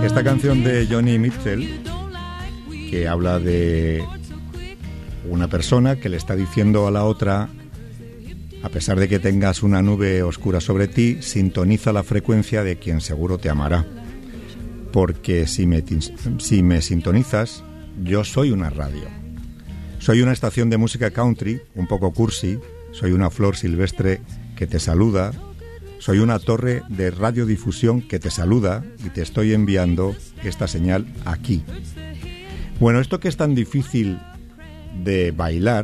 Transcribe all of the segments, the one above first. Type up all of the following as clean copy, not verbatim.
Esta canción de Joni Mitchell, que habla de una persona que le está diciendo a la otra: a pesar de que tengas una nube oscura sobre ti, sintoniza la frecuencia de quien seguro te amará. Porque si me sintonizas, yo soy una radio. Soy una estación de música country, un poco cursi. Soy una flor silvestre que te saluda. Soy una torre de radiodifusión que te saluda y te estoy enviando esta señal aquí. Bueno, esto que es tan difícil de bailar,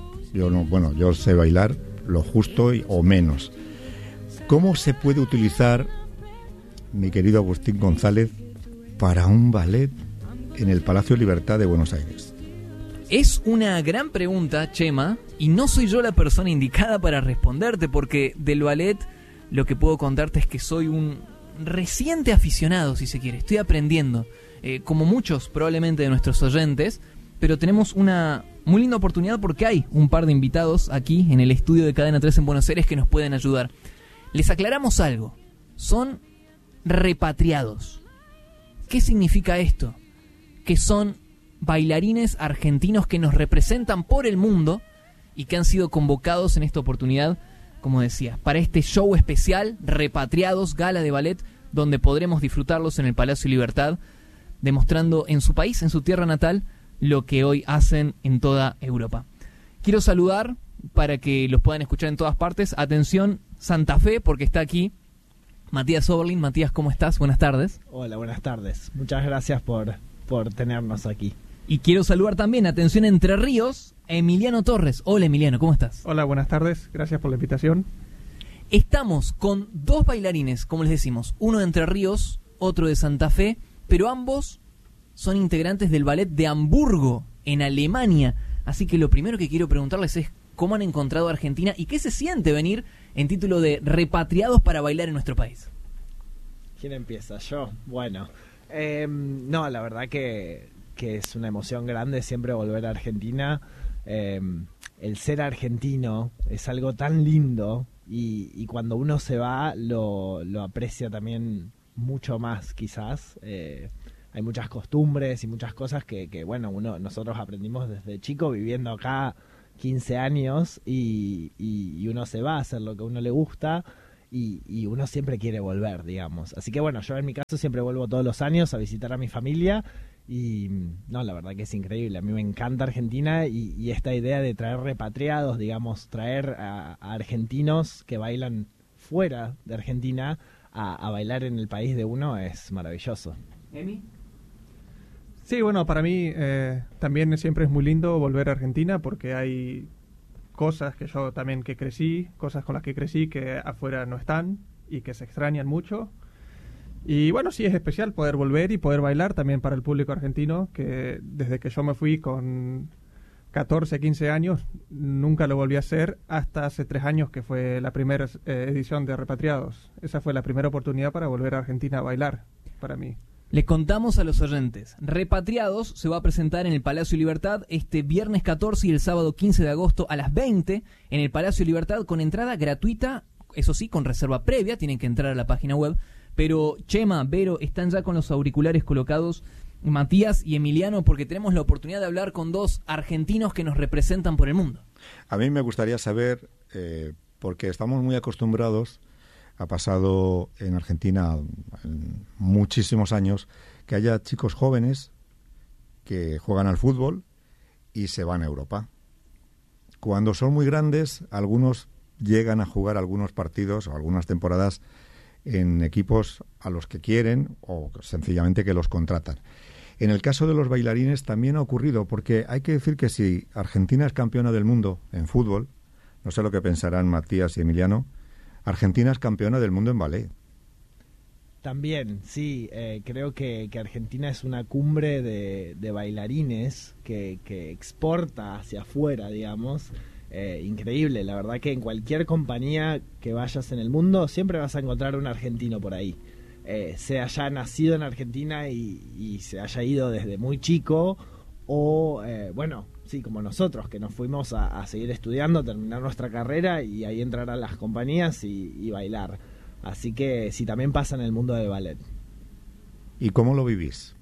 yo sé bailar lo justo o menos. ¿Cómo se puede utilizar, mi querido Agustín González, para un ballet en el Palacio Libertad de Buenos Aires? Es una gran pregunta, Chema, y no soy yo la persona indicada para responderte, porque del ballet lo que puedo contarte es que soy un reciente aficionado, si se quiere. Estoy aprendiendo, como muchos probablemente de nuestros oyentes, pero tenemos una muy linda oportunidad porque hay un par de invitados aquí en el estudio de Cadena 3 en Buenos Aires que nos pueden ayudar. Les aclaramos algo: son repatriados. ¿Qué significa esto? Que son bailarines argentinos que nos representan por el mundo y que han sido convocados en esta oportunidad, como decía, para este show especial, Repatriados, gala de ballet, donde podremos disfrutarlos en el Palacio Libertad, demostrando en su país, en su tierra natal, lo que hoy hacen en toda Europa. Quiero saludar, para que los puedan escuchar en todas partes, atención Santa Fe, porque está aquí Matías Oberlin. Matías, ¿cómo estás? Buenas tardes. Hola, buenas tardes. Muchas gracias por tenernos aquí. Y quiero saludar también, atención Entre Ríos, a Emiliano Torres. Hola Emiliano, ¿cómo estás? Hola, buenas tardes. Gracias por la invitación. Estamos con dos bailarines, como les decimos, uno de Entre Ríos, otro de Santa Fe, pero ambos son integrantes del ballet de Hamburgo, en Alemania. Así que lo primero que quiero preguntarles es cómo han encontrado a Argentina y qué se siente venir en título de repatriados para bailar en nuestro país. ¿Quién empieza? Yo. Bueno, no, la verdad que es una emoción grande siempre volver a Argentina. El ser argentino es algo tan lindo y cuando uno se va lo aprecia también mucho más, quizás. Hay muchas costumbres y muchas cosas que bueno, nosotros aprendimos desde chico viviendo acá 15 años y uno se va a hacer lo que a uno le gusta y uno siempre quiere volver, digamos. Así que bueno, yo en mi caso siempre vuelvo todos los años a visitar a mi familia y no, la verdad que es increíble. A mí me encanta Argentina y esta idea de traer repatriados, digamos, traer a argentinos que bailan fuera de Argentina a bailar en el país de uno es maravilloso. ¿Emi? Sí, bueno, para mí también siempre es muy lindo volver a Argentina porque hay cosas que yo también que crecí, cosas con las que crecí que afuera no están y que se extrañan mucho. Y bueno, sí es especial poder volver y poder bailar también para el público argentino, que desde que yo me fui con 14, 15 años, nunca lo volví a hacer hasta hace 3 años que fue la primera edición de Repatriados. Esa fue la primera oportunidad para volver a Argentina a bailar para mí. Le contamos a los oyentes, Repatriados se va a presentar en el Palacio Libertad este viernes 14 y el sábado 15 de agosto a las 20 en el Palacio Libertad con entrada gratuita, eso sí, con reserva previa, tienen que entrar a la página web. Pero Chema, Vero, están ya con los auriculares colocados Matías y Emiliano porque tenemos la oportunidad de hablar con dos argentinos que nos representan por el mundo. A mí me gustaría saber, porque estamos muy acostumbrados, ha pasado en Argentina en muchísimos años, que haya chicos jóvenes que juegan al fútbol y se van a Europa. Cuando son muy grandes, algunos llegan a jugar algunos partidos o algunas temporadas en equipos a los que quieren o sencillamente que los contratan. En el caso de los bailarines también ha ocurrido, porque hay que decir que si Argentina es campeona del mundo en fútbol, no sé lo que pensarán Matías y Emiliano, Argentina es campeona del mundo en ballet. También, sí, creo que Argentina es una cumbre de bailarines que exporta hacia afuera, digamos. Increíble, la verdad que en cualquier compañía que vayas en el mundo siempre vas a encontrar un argentino por ahí, se haya nacido en Argentina y se haya ido desde muy chico o bueno, sí, como nosotros que nos fuimos a seguir estudiando, a terminar nuestra carrera y ahí entrar a las compañías y bailar. Así que sí, también pasa en el mundo del ballet. ¿Y cómo lo vivís?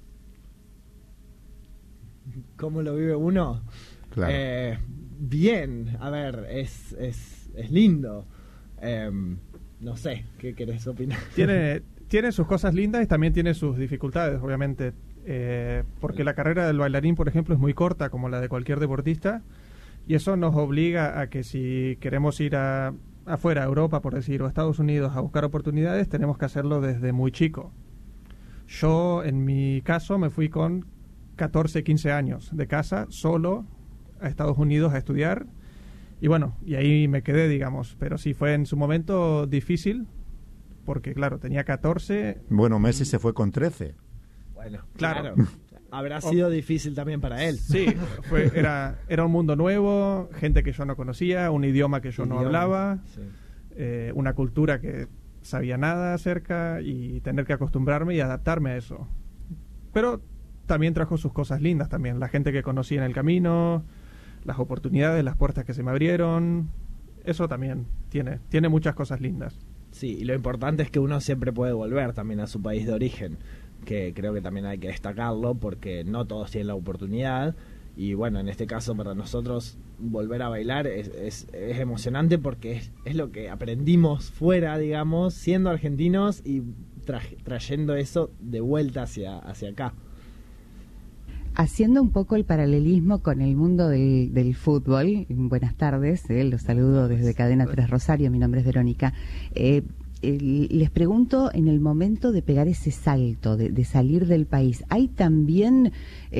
¿Cómo lo vive uno? Claro. Bien, a ver, es lindo. No sé, ¿qué querés opinar? Tiene sus cosas lindas y también tiene sus dificultades, obviamente. Porque la carrera del bailarín, por ejemplo, es muy corta, como la de cualquier deportista. Y eso nos obliga a que si queremos ir afuera, a Europa, por decir, o a Estados Unidos, a buscar oportunidades, tenemos que hacerlo desde muy chico. Yo, en mi caso, me fui con 14, 15 años de casa, solo, a Estados Unidos a estudiar. Y bueno, y ahí me quedé, digamos. Pero sí fue en su momento difícil, porque claro, tenía 14. Bueno, Messi se fue con 13. Bueno, Claro. Habrá sido difícil también para él. Sí, era un mundo nuevo, gente que yo no conocía, un idioma que yo no hablaba, Sí. una cultura que sabía nada acerca y tener que acostumbrarme y adaptarme a eso. Pero también trajo sus cosas lindas también, la gente que conocí en el camino, las oportunidades, las puertas que se me abrieron, eso también tiene muchas cosas lindas. Sí, y lo importante es que uno siempre puede volver también a su país de origen, que creo que también hay que destacarlo porque no todos tienen la oportunidad. Y bueno, en este caso para nosotros volver a bailar es emocionante porque es lo que aprendimos fuera, digamos, siendo argentinos y trayendo eso de vuelta hacia acá. Haciendo un poco el paralelismo con el mundo del fútbol, buenas tardes, los saludo desde Cadena 3 Rosario, mi nombre es Verónica. Les pregunto, en el momento de pegar ese salto, de salir del país, ¿hay también,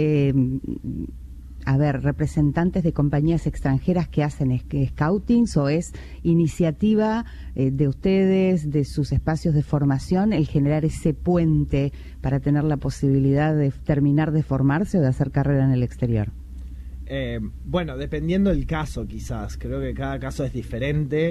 representantes de compañías extranjeras que hacen scoutings o es iniciativa de ustedes, de sus espacios de formación, el generar ese puente para tener la posibilidad de terminar de formarse o de hacer carrera en el exterior? Bueno, dependiendo del caso quizás, creo que cada caso es diferente.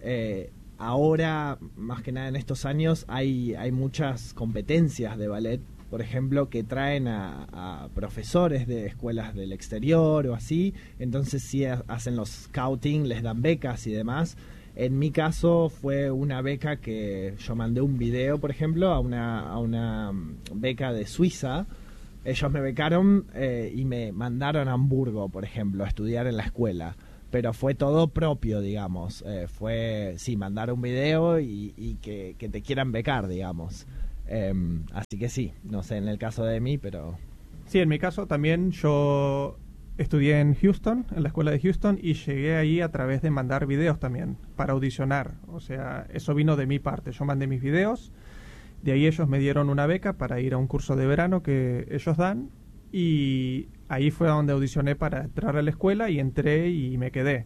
Ahora, más que nada en estos años, hay muchas competencias de ballet, por ejemplo, que traen a profesores de escuelas del exterior o así, entonces sí hacen los scouting, les dan becas y demás. En mi caso fue una beca que yo mandé un video, por ejemplo, a una beca de Suiza. Ellos me becaron y me mandaron a Hamburgo, por ejemplo, a estudiar en la escuela. Pero fue todo propio, digamos. Mandar un video y que te quieran becar, digamos. Así que sí, no sé en el caso de mí, pero... Sí, en mi caso también yo estudié en Houston, en la escuela de Houston, y llegué ahí a través de mandar videos también, para audicionar. O sea, eso vino de mi parte. Yo mandé mis videos, de ahí ellos me dieron una beca para ir a un curso de verano que ellos dan, y ahí fue donde audicioné para entrar a la escuela, y entré y me quedé.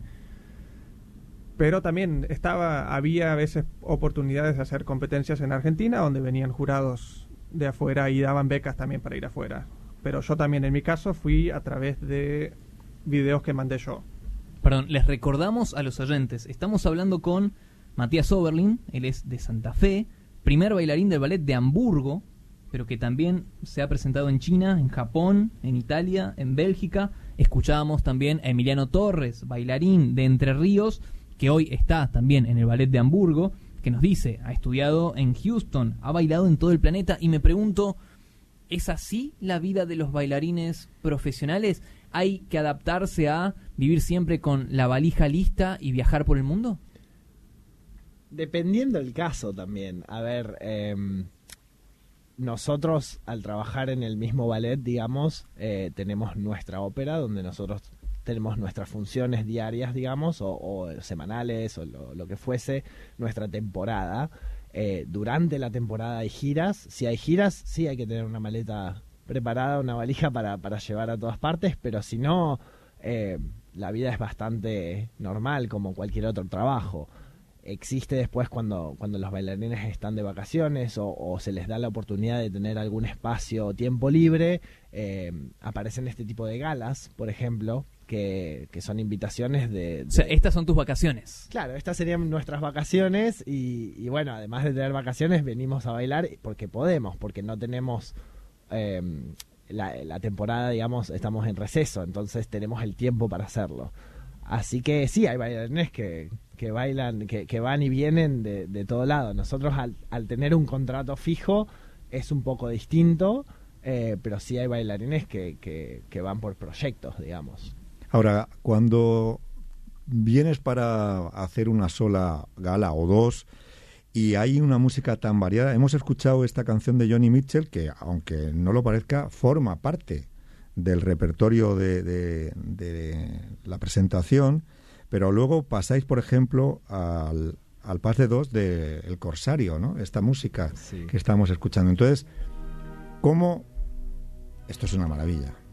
Pero también había a veces oportunidades de hacer competencias en Argentina, donde venían jurados de afuera y daban becas también para ir afuera. Pero yo también, en mi caso, fui a través de videos que mandé yo. Perdón, les recordamos a los oyentes, estamos hablando con Matías Oberlin, él es de Santa Fe, primer bailarín del ballet de Hamburgo, pero que también se ha presentado en China, en Japón, en Italia, en Bélgica. Escuchábamos también a Emiliano Torres, bailarín de Entre Ríos, que hoy está también en el ballet de Hamburgo, que nos dice, ha estudiado en Houston, ha bailado en todo el planeta, y me pregunto, ¿es así la vida de los bailarines profesionales? ¿Hay que adaptarse a vivir siempre con la valija lista y viajar por el mundo? Dependiendo del caso también. A ver, nosotros al trabajar en el mismo ballet, digamos, tenemos nuestra ópera donde nosotros tenemos nuestras funciones diarias, digamos, o semanales, o lo que fuese, nuestra temporada. Durante la temporada hay giras. Si hay giras, sí hay que tener una maleta preparada, una valija para llevar a todas partes, pero si no, la vida es bastante normal, como cualquier otro trabajo. Existe después cuando los bailarines están de vacaciones o se les da la oportunidad de tener algún espacio o tiempo libre, aparecen este tipo de galas, por ejemplo, que son invitaciones de... O sea, estas son tus vacaciones. Claro, estas serían nuestras vacaciones y bueno, además de tener vacaciones, venimos a bailar porque podemos, porque no tenemos... la temporada, digamos, estamos en receso, entonces tenemos el tiempo para hacerlo. Así que sí, hay bailarines que bailan, que van y vienen de todo lado. Nosotros al tener un contrato fijo, es un poco distinto, pero sí hay bailarines que van por proyectos, digamos. Ahora, cuando vienes para hacer una sola gala o dos y hay una música tan variada, hemos escuchado esta canción de Joni Mitchell que, aunque no lo parezca, forma parte del repertorio de la presentación, pero luego pasáis, por ejemplo, al pase 2 de El Corsario, ¿no? Esta música que estamos escuchando. Entonces, ¿cómo? Esto es una maravilla.